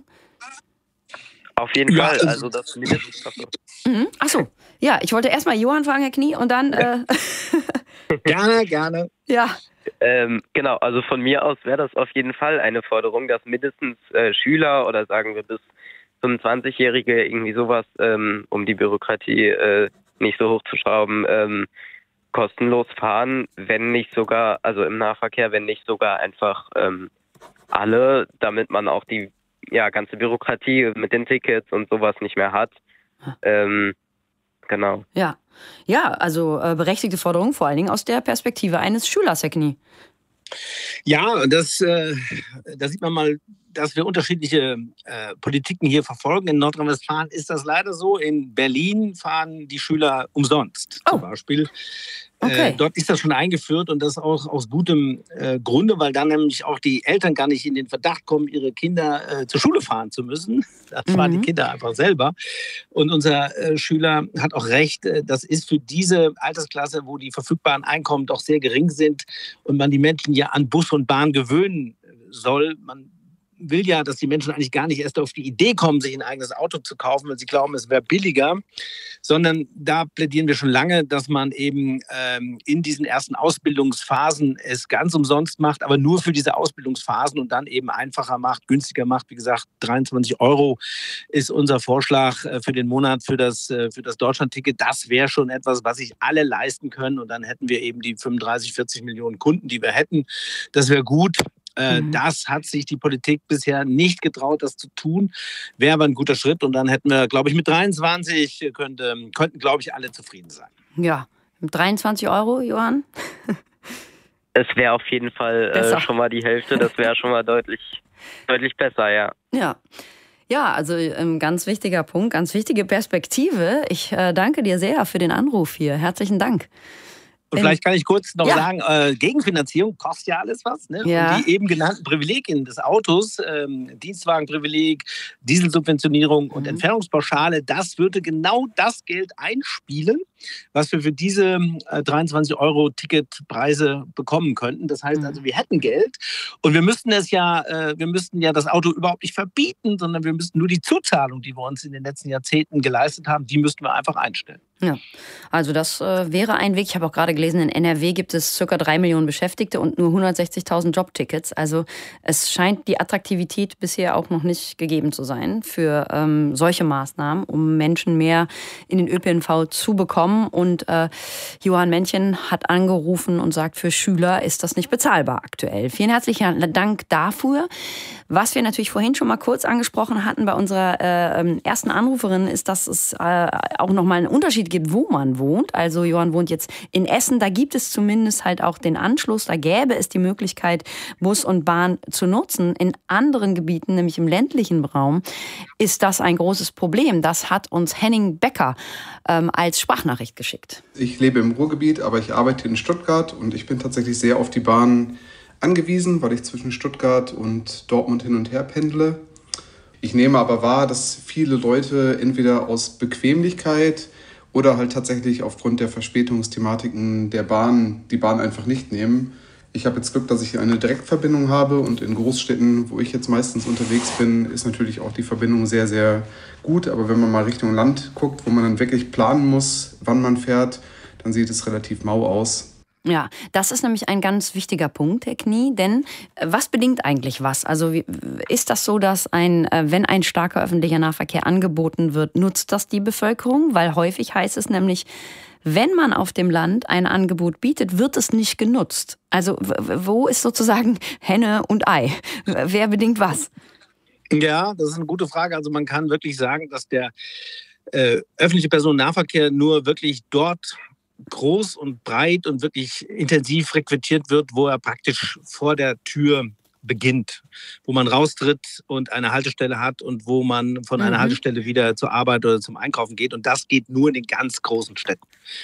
Auf jeden Ja, Fall. also- Also das mindestens. Ach so. Mhm. Ach so. Ja, ich wollte erstmal Johann fragen, Herr Knie, und dann, äh, Gerne, gerne. ja. Ähm, genau, also von mir aus wäre das auf jeden Fall eine Forderung, dass mindestens äh, Schüler oder sagen wir bis fünfundzwanzigjährige irgendwie sowas, ähm, um die Bürokratie äh, nicht so hoch zu schrauben, ähm, kostenlos fahren, wenn nicht sogar, also im Nahverkehr, wenn nicht sogar einfach ähm, alle, damit man auch die ja, ganze Bürokratie mit den Tickets und sowas nicht mehr hat. Ähm, genau. Ja. Ja, also äh, berechtigte Forderung, vor allen Dingen aus der Perspektive eines Schülers, Herr Knie. Ja, das, äh, da sieht man mal, dass wir unterschiedliche äh, Politiken hier verfolgen. In Nordrhein-Westfalen ist das leider so. In Berlin fahren die Schüler umsonst Oh. zum Beispiel. Okay. Äh, dort ist das schon eingeführt und das auch aus gutem äh, Grunde, weil dann nämlich auch die Eltern gar nicht in den Verdacht kommen, ihre Kinder äh, zur Schule fahren zu müssen. Da fahren Mhm. die Kinder einfach selber. Und unser äh, Schüler hat auch recht, äh, das ist für diese Altersklasse, wo die verfügbaren Einkommen doch sehr gering sind und man die Menschen ja an Bus und Bahn gewöhnen soll. Man will ja, dass die Menschen eigentlich gar nicht erst auf die Idee kommen, sich ein eigenes Auto zu kaufen, weil sie glauben, es wäre billiger, sondern da plädieren wir schon lange, dass man eben ähm, in diesen ersten Ausbildungsphasen es ganz umsonst macht, aber nur für diese Ausbildungsphasen und dann eben einfacher macht, günstiger macht. Wie gesagt, dreiundzwanzig Euro ist unser Vorschlag äh, für den Monat für das, äh, für das Deutschlandticket. Das wäre schon etwas, was sich alle leisten können und dann hätten wir eben die fünfunddreißig, vierzig Millionen Kunden, die wir hätten. Das wäre gut. Äh, Mhm. Das hat sich die Politik bisher nicht getraut, das zu tun. Wäre aber ein guter Schritt. Und dann hätten wir, glaube ich, mit dreiundzwanzig könnte, könnten, glaube ich, alle zufrieden sein. Ja. dreiundzwanzig Euro, Johann? Es wäre auf jeden Fall Besser. äh, schon mal die Hälfte, das wäre schon mal deutlich, deutlich besser, ja. Ja. Ja, also ein ganz wichtiger Punkt, ganz wichtige Perspektive. Ich äh, danke dir sehr für den Anruf hier. Herzlichen Dank. Und vielleicht kann ich kurz noch Ja. sagen, äh, Gegenfinanzierung kostet ja alles was. Ne? Ja. Und die eben genannten Privilegien des Autos, ähm, Dienstwagenprivileg, Dieselsubventionierung und Mhm. Entfernungspauschale, das würde genau das Geld einspielen, was wir für diese äh, dreiundzwanzig Euro Ticketpreise bekommen könnten. Das heißt Mhm. also, wir hätten Geld und wir müssten es ja, äh, wir müssten ja das Auto überhaupt nicht verbieten, sondern wir müssten nur die Zuzahlung, die wir uns in den letzten Jahrzehnten geleistet haben, die müssten wir einfach einstellen. Ja, also das äh, wäre ein Weg. Ich habe auch gerade gelesen, in N R W gibt es circa drei Millionen Beschäftigte und nur hundertsechzigtausend Jobtickets. Also es scheint die Attraktivität bisher auch noch nicht gegeben zu sein für ähm, solche Maßnahmen, um Menschen mehr in den Ö P N V zu bekommen. Und äh, Johann Männchen hat angerufen und sagt, für Schüler ist das nicht bezahlbar aktuell. Vielen herzlichen Dank dafür. Was wir natürlich vorhin schon mal kurz angesprochen hatten bei unserer äh, ersten Anruferin, ist, dass es äh, auch nochmal einen Unterschied gibt, wo man wohnt. Also Johann wohnt jetzt in Essen, da gibt es zumindest halt auch den Anschluss, da gäbe es die Möglichkeit, Bus und Bahn zu nutzen. In anderen Gebieten, nämlich im ländlichen Raum, ist das ein großes Problem. Das hat uns Henning Becker ähm, als Sprachnachricht geschickt. Ich lebe im Ruhrgebiet, aber ich arbeite in Stuttgart und ich bin tatsächlich sehr auf die Bahn angewiesen, weil ich zwischen Stuttgart und Dortmund hin und her pendle. Ich nehme aber wahr, dass viele Leute entweder aus Bequemlichkeit oder halt tatsächlich aufgrund der Verspätungsthematiken der Bahn die Bahn einfach nicht nehmen. Ich habe jetzt Glück, dass ich eine Direktverbindung habe und in Großstädten, wo ich jetzt meistens unterwegs bin, ist natürlich auch die Verbindung sehr, sehr gut. Aber wenn man mal Richtung Land guckt, wo man dann wirklich planen muss, wann man fährt, dann sieht es relativ mau aus. Ja, das ist nämlich ein ganz wichtiger Punkt, Herr Knie, denn was bedingt eigentlich was? Also ist das so, dass ein, wenn ein starker öffentlicher Nahverkehr angeboten wird, nutzt das die Bevölkerung? Weil häufig heißt es nämlich, wenn man auf dem Land ein Angebot bietet, wird es nicht genutzt. Also wo ist sozusagen Henne und Ei? Wer bedingt was? Ja, das ist eine gute Frage. Also man kann wirklich sagen, dass der äh, öffentliche Personennahverkehr nur wirklich dort groß und breit und wirklich intensiv frequentiert wird, wo er praktisch vor der Tür beginnt, wo man raustritt und eine Haltestelle hat und wo man von einer mhm. Haltestelle wieder zur Arbeit oder zum Einkaufen geht. Und das geht nur in den ganz großen Städten.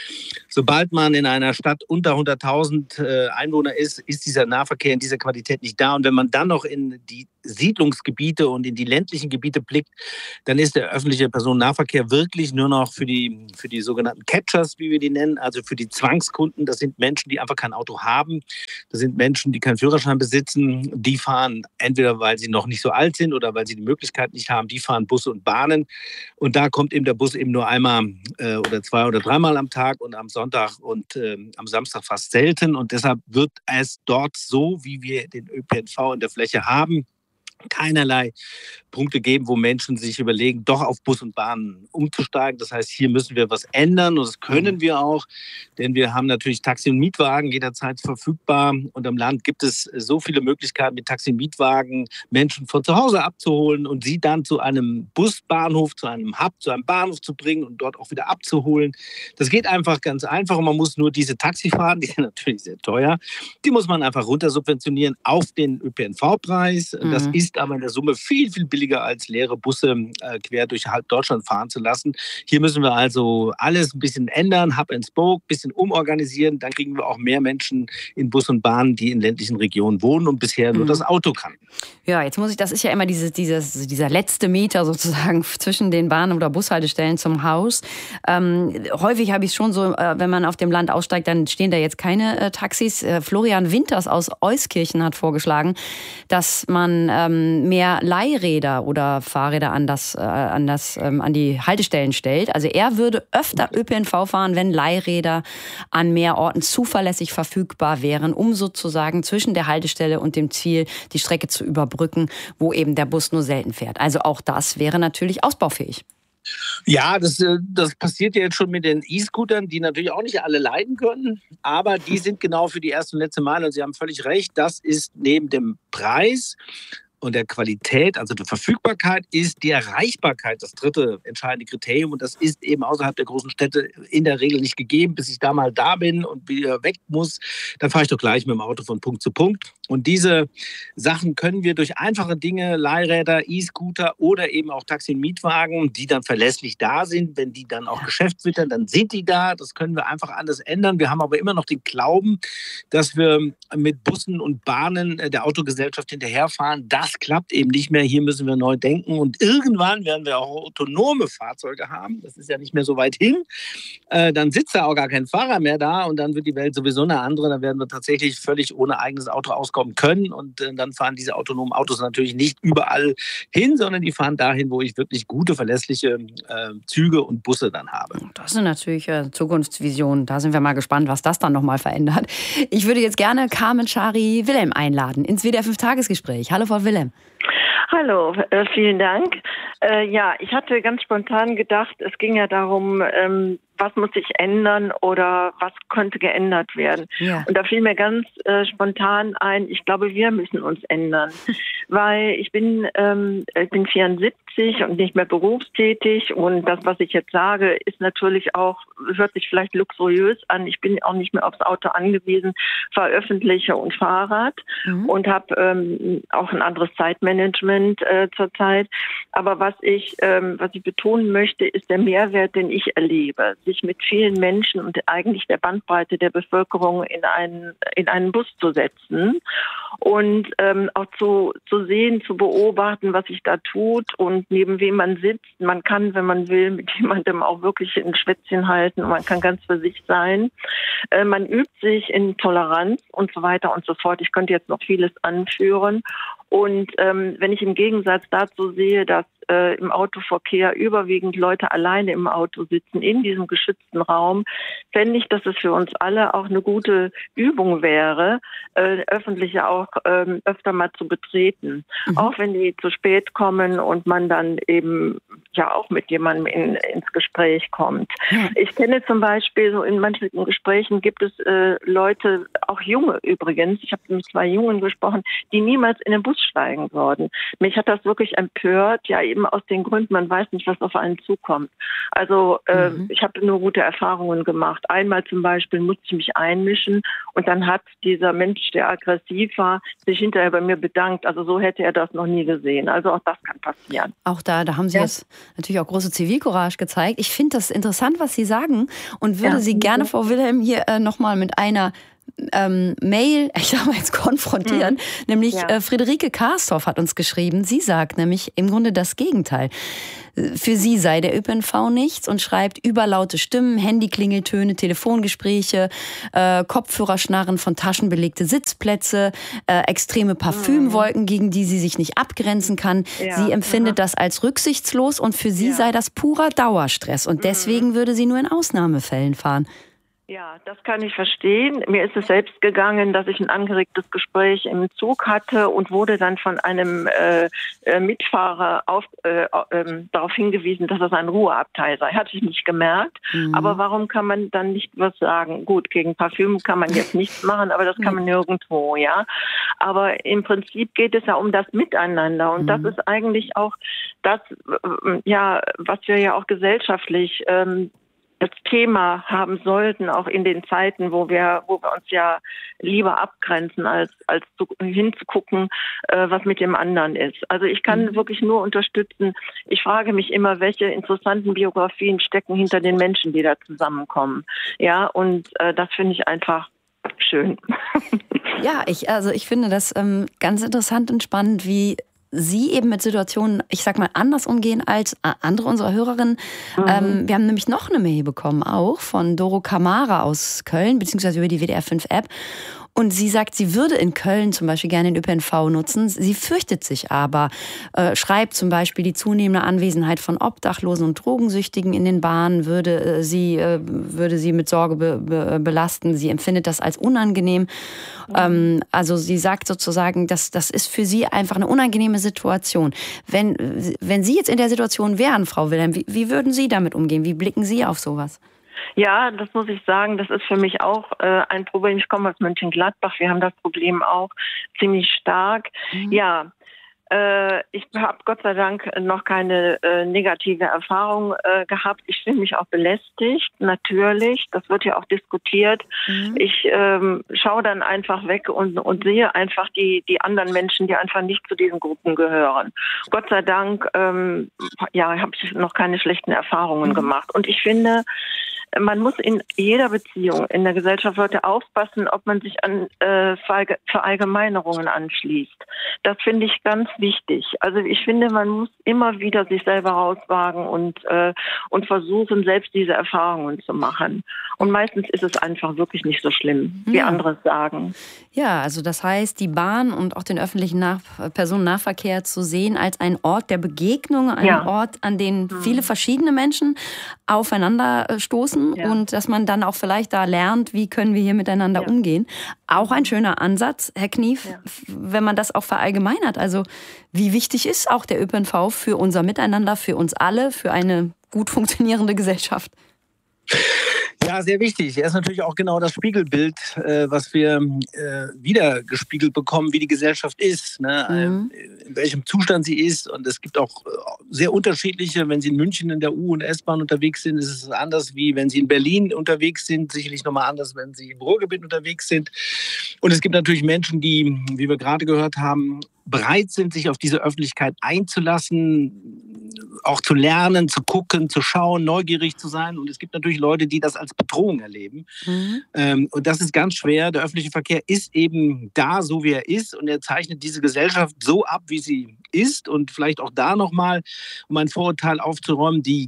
Sobald man in einer Stadt unter hunderttausend äh, Einwohner ist, ist dieser Nahverkehr in dieser Qualität nicht da. Und wenn man dann noch in die Siedlungsgebiete und in die ländlichen Gebiete blickt, dann ist der öffentliche Personennahverkehr wirklich nur noch für die, für die sogenannten Catchers, wie wir die nennen, also für die Zwangskunden. Das sind Menschen, die einfach kein Auto haben. Das sind Menschen, die keinen Führerschein besitzen. Die fahren entweder, weil sie noch nicht so alt sind oder weil sie die Möglichkeit nicht haben, die fahren Busse und Bahnen. Und da kommt eben der Bus eben nur einmal äh, oder zwei oder dreimal am Tag und am Sonntag und äh, am Samstag fast selten. Und deshalb wird es dort so, wie wir den Ö P N V in der Fläche haben, keinerlei Punkte geben, wo Menschen sich überlegen, doch auf Bus und Bahn umzusteigen. Das heißt, hier müssen wir was ändern und das können wir auch, denn wir haben natürlich Taxi- und Mietwagen jederzeit verfügbar und am Land gibt es so viele Möglichkeiten, mit Taxi- und Mietwagen Menschen von zu Hause abzuholen und sie dann zu einem Busbahnhof, zu einem Hub, zu einem Bahnhof zu bringen und dort auch wieder abzuholen. Das geht einfach ganz einfach und man muss nur diese Taxifahrten, die sind natürlich sehr teuer, die muss man einfach runtersubventionieren auf den Ö P N V-Preis. Mhm. Das ist aber in der Summe viel, viel billiger als leere Busse äh, quer durch halb Deutschland fahren zu lassen. Hier müssen wir also alles ein bisschen ändern, Hub and Spoke, ein bisschen umorganisieren. Dann kriegen wir auch mehr Menschen in Bus und Bahn, die in ländlichen Regionen wohnen und bisher nur mhm. das Auto kannten. Ja, jetzt muss ich, das ist ja immer dieses, dieses, dieser letzte Meter sozusagen zwischen den Bahn- oder Bushaltestellen zum Haus. Ähm, häufig habe ich es schon so, äh, wenn man auf dem Land aussteigt, dann stehen da jetzt keine äh, Taxis. Äh, Florian Winters aus Euskirchen hat vorgeschlagen, dass man ähm, mehr Leihräder oder Fahrräder an, das, äh, an, das, ähm, an die Haltestellen stellt. Also er würde öfter Ö P N V fahren, wenn Leihräder an mehr Orten zuverlässig verfügbar wären, um sozusagen zwischen der Haltestelle und dem Ziel die Strecke zu überbrücken, wo eben der Bus nur selten fährt. Also auch das wäre natürlich ausbaufähig. Ja, das, das passiert ja jetzt schon mit den E-Scootern, die natürlich auch nicht alle leiden können, aber die sind genau für die erste und letzte Mal und Sie haben völlig recht, das ist neben dem Preis und der Qualität, also der Verfügbarkeit, ist die Erreichbarkeit das dritte entscheidende Kriterium. Und das ist eben außerhalb der großen Städte in der Regel nicht gegeben. Bis ich da mal da bin und wieder weg muss, dann fahre ich doch gleich mit dem Auto von Punkt zu Punkt. Und diese Sachen können wir durch einfache Dinge, Leihräder, E-Scooter oder eben auch Taxi- und Mietwagen, die dann verlässlich da sind, wenn die dann auch geschäftswittern, dann sind die da. Das können wir einfach anders ändern. Wir haben aber immer noch den Glauben, dass wir mit Bussen und Bahnen der Autogesellschaft hinterherfahren. Das klappt eben nicht mehr. Hier müssen wir neu denken. Und irgendwann werden wir auch autonome Fahrzeuge haben. Das ist ja nicht mehr so weit hin. Äh, dann sitzt da auch gar kein Fahrer mehr da und dann wird die Welt sowieso eine andere. Dann werden wir tatsächlich völlig ohne eigenes Auto auskommen können. Und äh, dann fahren diese autonomen Autos natürlich nicht überall hin, sondern die fahren dahin, wo ich wirklich gute, verlässliche äh, Züge und Busse dann habe. Das sind natürlich äh, Zukunftsvisionen. Da sind wir mal gespannt, was das dann nochmal verändert. Ich würde jetzt gerne Carmen Schari Wilhelm einladen ins W D R fünf Tagesgespräch. Hallo, Frau Wilhelm. Hallo, äh, vielen Dank. Äh, ja, ich hatte ganz spontan gedacht, es ging ja darum, ähm, was muss sich ändern oder was könnte geändert werden. Ja. Und da fiel mir ganz äh, spontan ein, ich glaube, wir müssen uns ändern. Weil ich bin, ähm, ich bin vierundsiebzig und nicht mehr berufstätig und das, was ich jetzt sage, ist natürlich auch, hört sich vielleicht luxuriös an. Ich bin auch nicht mehr aufs Auto angewiesen, fahre öffentliche und Fahrrad mhm. und habe ähm, auch ein anderes Zeitmanagement äh, zurzeit. Aber was ich, ähm, was ich betonen möchte, ist der Mehrwert, den ich erlebe, sich mit vielen Menschen und eigentlich der Bandbreite der Bevölkerung in einen in einen Bus zu setzen und ähm, auch zu zu sehen, zu beobachten, was sich da tut und neben wem man sitzt. Man kann, wenn man will, mit jemandem auch wirklich ein Schwätzchen halten und man kann ganz für sich sein. Äh, man übt sich in Toleranz und so weiter und so fort. Ich könnte jetzt noch vieles anführen. Und ähm, wenn ich im Gegensatz dazu sehe, dass äh, im Autoverkehr überwiegend Leute alleine im Auto sitzen, in diesem geschützten Raum, fände ich, dass es für uns alle auch eine gute Übung wäre, äh, öffentliche auch ähm, öfter mal zu betreten. Mhm. Auch wenn die zu spät kommen und man dann eben ja auch mit jemandem in, ins Gespräch kommt. Ja. Ich kenne zum Beispiel, so in manchen Gesprächen gibt es äh, Leute, auch Junge übrigens, ich habe mit zwei Jungen gesprochen, die niemals in den Bus steigen würden. Mich hat das wirklich empört, ja eben aus den Gründen, man weiß nicht, was auf einen zukommt. Also äh, mhm. ich habe nur gute Erfahrungen gemacht. Einmal zum Beispiel musste ich mich einmischen und dann hat dieser Mensch, der aggressiv war, sich hinterher bei mir bedankt. Also so hätte er das noch nie gesehen. Also auch das kann passieren. Auch da, da haben Sie ja. jetzt natürlich auch große Zivilcourage gezeigt. Ich finde das interessant, was Sie sagen und würde ja. Sie gerne, Frau Wilhelm, hier äh, nochmal mit einer ähm, Mail, ich sag mal jetzt konfrontieren, mhm. nämlich ja. äh, Friederike Karstorff hat uns geschrieben, sie sagt nämlich im Grunde das Gegenteil. Für sie sei der Ö P N V nichts und schreibt überlaute Stimmen, Handyklingeltöne, Telefongespräche, äh, Kopfhörerschnarren von Taschen belegte Sitzplätze, äh, extreme Parfümwolken, gegen die sie sich nicht abgrenzen kann. Ja. Sie empfindet ja. das als rücksichtslos und für sie ja. sei das purer Dauerstress und deswegen mhm. würde sie nur in Ausnahmefällen fahren. Ja, das kann ich verstehen. Mir ist es selbst gegangen, dass ich ein angeregtes Gespräch im Zug hatte und wurde dann von einem äh, Mitfahrer auf, äh, äh, darauf hingewiesen, dass das ein Ruheabteil sei. Hatte ich nicht gemerkt. Mhm. Aber warum kann man dann nicht was sagen? Gut, gegen Parfüm kann man jetzt nichts machen, aber das kann man nirgendwo, ja. Aber im Prinzip geht es ja um das Miteinander und mhm. das ist eigentlich auch das, ja, was wir ja auch gesellschaftlich ähm, das Thema haben sollten, auch in den Zeiten, wo wir, wo wir uns ja lieber abgrenzen, als, als zu, hinzugucken, äh, was mit dem anderen ist. Also ich kann mhm. wirklich nur unterstützen. Ich frage mich immer, welche interessanten Biografien stecken hinter den Menschen, die da zusammenkommen. Ja, und äh, das finde ich einfach schön. Ja, ich, also ich finde das ähm, ganz interessant und spannend, wie Sie eben mit Situationen, ich sag mal, anders umgehen als andere unserer Hörerinnen. Mhm. Ähm, wir haben nämlich noch eine Mail bekommen, auch von Doro Kamara aus Köln, beziehungsweise über die W D R fünf App. Und sie sagt, sie würde in Köln zum Beispiel gerne den Ö P N V nutzen. Sie fürchtet sich aber, äh, schreibt zum Beispiel, die zunehmende Anwesenheit von Obdachlosen und Drogensüchtigen in den Bahnen würde äh, sie, äh, würde sie mit Sorge be, be, belasten. Sie empfindet das als unangenehm. Mhm. Ähm, also sie sagt sozusagen, dass das ist für sie einfach eine unangenehme Situation. Wenn, wenn Sie jetzt in der Situation wären, Frau Wilhelm, wie, wie würden Sie damit umgehen? Wie blicken Sie auf sowas? Ja, das muss ich sagen, das ist für mich auch äh, ein Problem. Ich komme aus Mönchengladbach, wir haben das Problem auch ziemlich stark. Mhm. Ja, äh, ich habe Gott sei Dank noch keine äh, negative Erfahrung äh, gehabt. Ich fühle mich auch belästigt, natürlich. Das wird ja auch diskutiert. Mhm. Ich ähm, schaue dann einfach weg und, und sehe einfach die, die anderen Menschen, die einfach nicht zu diesen Gruppen gehören. Gott sei Dank ähm, ja, habe ich noch keine schlechten Erfahrungen mhm. gemacht. Und ich finde, man muss in jeder Beziehung in der Gesellschaft heute aufpassen, ob man sich an äh, Verallgemeinerungen anschließt. Das finde ich ganz wichtig. Also ich finde, man muss immer wieder sich selber rauswagen und äh, und versuchen, selbst diese Erfahrungen zu machen. Und meistens ist es einfach wirklich nicht so schlimm, wie ja. andere sagen. Ja, also das heißt, die Bahn und auch den öffentlichen Nach- Personennahverkehr zu sehen als einen Ort der Begegnung, einen ja. Ort, an dem viele verschiedene Menschen aufeinander stoßen. Ja. Und dass man dann auch vielleicht da lernt, wie können wir hier miteinander ja. umgehen. Auch ein schöner Ansatz, Herr Knief, ja. wenn man das auch verallgemeinert. Also wie wichtig ist auch der Ö P N V für unser Miteinander, für uns alle, für eine gut funktionierende Gesellschaft? Ja, sehr wichtig. Er ist natürlich auch genau das Spiegelbild, äh, was wir äh, wieder gespiegelt bekommen, wie die Gesellschaft ist, ne? Mhm. In welchem Zustand sie ist. Und es gibt auch sehr unterschiedliche, wenn Sie in München in der U- und S-Bahn unterwegs sind, ist es anders, wie wenn Sie in Berlin unterwegs sind. Sicherlich nochmal anders, wenn Sie im Ruhrgebiet unterwegs sind. Und es gibt natürlich Menschen, die, wie wir gerade gehört haben, bereit sind, sich auf diese Öffentlichkeit einzulassen, auch zu lernen, zu gucken, zu schauen, neugierig zu sein. Und es gibt natürlich Leute, die das als Bedrohung erleben. Mhm. Ähm, und das ist ganz schwer. Der öffentliche Verkehr ist eben da, so wie er ist. Und er zeichnet diese Gesellschaft so ab, wie sie ist. Und vielleicht auch da nochmal, um ein Vorurteil aufzuräumen, die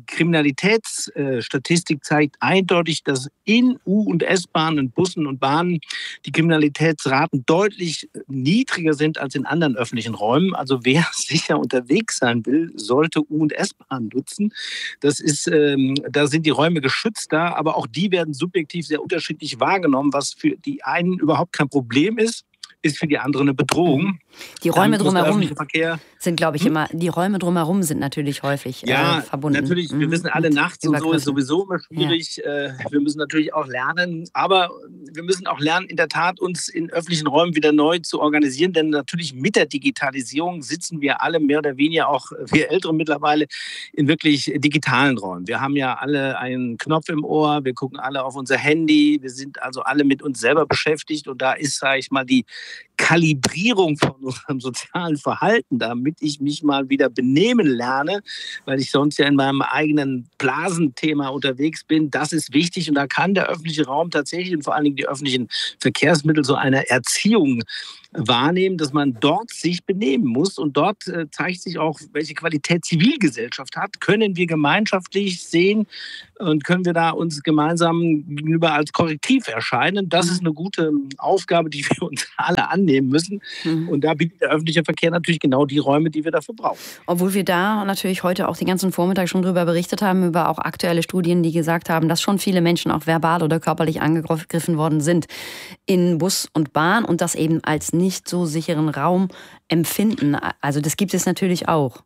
Kriminalitätsstatistik zeigt eindeutig, dass in U- und S-Bahnen, Bussen und Bahnen die Kriminalitätsraten deutlich niedriger sind als in anderen öffentlichen Räumen. Also wer sicher unterwegs sein will, sollte U- und S-Bahn nutzen. Das ist, ähm, da sind die Räume geschützter, aber auch die werden subjektiv sehr unterschiedlich wahrgenommen, was für die einen überhaupt kein Problem ist, ist für die anderen eine Bedrohung. Die Räume drumherum Verkehr, sind, glaube ich, hm? immer, die Räume drumherum sind natürlich häufig ja, äh, verbunden. Natürlich, wir wissen alle, nachts und so ist sowieso immer schwierig. Ja. Wir müssen natürlich auch lernen, aber wir müssen auch lernen, in der Tat uns in öffentlichen Räumen wieder neu zu organisieren, denn natürlich mit der Digitalisierung sitzen wir alle mehr oder weniger, auch wir Ältere mittlerweile, in wirklich digitalen Räumen. Wir haben ja alle einen Knopf im Ohr, wir gucken alle auf unser Handy, wir sind also alle mit uns selber beschäftigt und da ist, sage ich mal, die Kalibrierung von unserem sozialen Verhalten, damit ich mich mal wieder benehmen lerne, weil ich sonst ja in meinem eigenen Blasenthema unterwegs bin. Das ist wichtig und da kann der öffentliche Raum tatsächlich und vor allen Dingen die öffentlichen Verkehrsmittel so eine Erziehung wahrnehmen, dass man dort sich benehmen muss und dort äh, zeigt sich auch, welche Qualität Zivilgesellschaft hat. Können wir gemeinschaftlich sehen und können wir da uns gemeinsam gegenüber als Korrektiv erscheinen? Das ist eine gute Aufgabe, die wir uns alle annehmen müssen. Mhm. Und da bietet der öffentliche Verkehr natürlich genau die Räume, die wir dafür brauchen. Obwohl wir da natürlich heute auch den ganzen Vormittag schon drüber berichtet haben, über auch aktuelle Studien, die gesagt haben, dass schon viele Menschen auch verbal oder körperlich angegriffen worden sind in Bus und Bahn und das eben als nicht so sicheren Raum empfinden. Also das gibt es natürlich auch.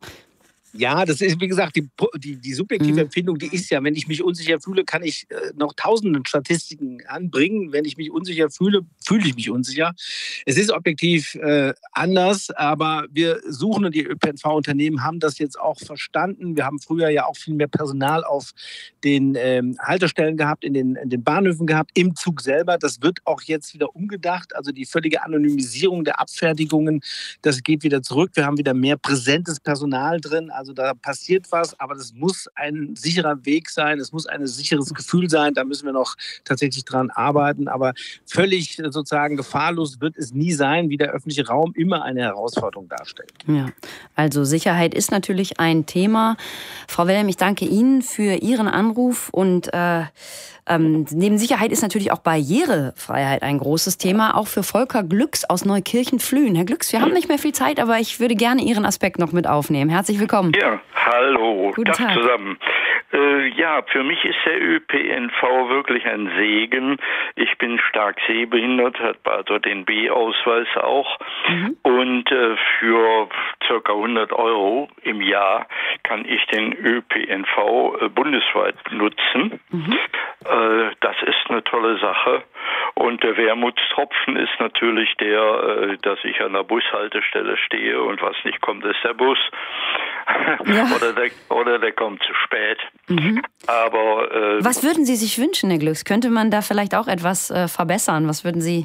Ja, das ist, wie gesagt, die, die, die subjektive mhm. Empfindung, die ist ja, wenn ich mich unsicher fühle, kann ich äh, noch tausende Statistiken anbringen. Wenn ich mich unsicher fühle, fühle ich mich unsicher. Es ist objektiv äh, anders, aber wir suchen und die Ö P N V-Unternehmen haben das jetzt auch verstanden. Wir haben früher ja auch viel mehr Personal auf den ähm, Haltestellen gehabt, in den, in den Bahnhöfen gehabt, im Zug selber. Das wird auch jetzt wieder umgedacht. Also die völlige Anonymisierung der Abfertigungen, das geht wieder zurück. Wir haben wieder mehr präsentes Personal drin. Also da passiert was, aber das muss ein sicherer Weg sein, es muss ein sicheres Gefühl sein, da müssen wir noch tatsächlich dran arbeiten, aber völlig sozusagen gefahrlos wird es nie sein, wie der öffentliche Raum immer eine Herausforderung darstellt. Ja, also Sicherheit ist natürlich ein Thema. Frau Wilhelm, ich danke Ihnen für Ihren Anruf und äh, ähm, neben Sicherheit ist natürlich auch Barrierefreiheit ein großes Thema, auch für Volker Glücks aus Neukirchen-Flühen. Herr Glücks, wir haben nicht mehr viel Zeit, aber ich würde gerne Ihren Aspekt noch mit aufnehmen. Herzlich willkommen. Ja, hallo, Guten Tag Tag. zusammen. Äh, ja, für mich ist der Ö P N V wirklich ein Segen. Ich bin stark sehbehindert, habe also den B-Ausweis auch. Mhm. Und äh, für ca. hundert Euro im Jahr kann ich den Ö P N V äh, bundesweit nutzen. Mhm. Äh, das ist eine tolle Sache. Und der Wermutstropfen ist natürlich der, äh, dass ich an der Bushaltestelle stehe und was nicht kommt, ist der Bus. Ja. oder, der, oder der kommt zu spät. Mhm. Aber äh, was würden Sie sich wünschen, Herr Glücks? Könnte man da vielleicht auch etwas äh, verbessern? Was würden Sie?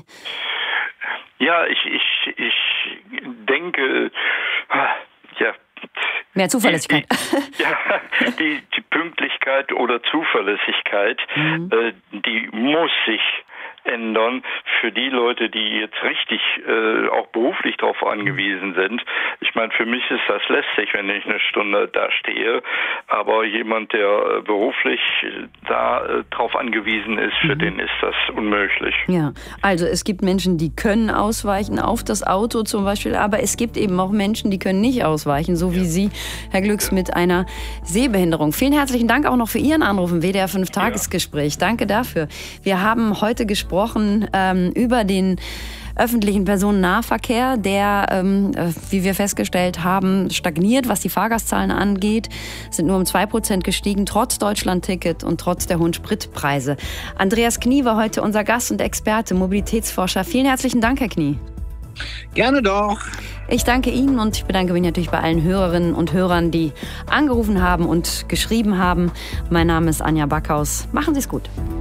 Ja, ich, ich, ich denke, ja. Mehr Zuverlässigkeit. Die, die, ja, die, die Pünktlichkeit oder Zuverlässigkeit, mhm. äh, die muss sich ändern für die Leute, die jetzt richtig äh, auch beruflich darauf angewiesen sind. Ich meine, für mich ist das lästig, wenn ich eine Stunde da stehe, aber jemand, der äh, beruflich da äh, drauf angewiesen ist, für mhm. den ist das unmöglich. Ja, also es gibt Menschen, die können ausweichen auf das Auto zum Beispiel, aber es gibt eben auch Menschen, die können nicht ausweichen, so wie ja. Sie, Herr Glücks, ja. mit einer Sehbehinderung. Vielen herzlichen Dank auch noch für Ihren Anruf im W D R fünf Tagesgespräch. Ja. Danke dafür. Wir haben heute gesprochen ähm, über den öffentlichen Personennahverkehr, der, ähm, wie wir festgestellt haben, stagniert, was die Fahrgastzahlen angeht, sind nur um zwei Prozent gestiegen, trotz Deutschlandticket und trotz der hohen Spritpreise. Andreas Knie war heute unser Gast und Experte, Mobilitätsforscher. Vielen herzlichen Dank, Herr Knie. Gerne doch. Ich danke Ihnen und ich bedanke mich natürlich bei allen Hörerinnen und Hörern, die angerufen haben und geschrieben haben. Mein Name ist Anja Backhaus. Machen Sie es gut.